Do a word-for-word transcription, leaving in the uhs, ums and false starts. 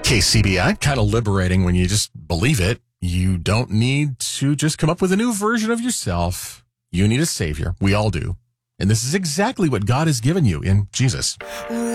K C B I. Kind of liberating when you just believe it. You don't need to just come up with a new version of yourself. You need a Savior. We all do. And this is exactly what God has given you in Jesus.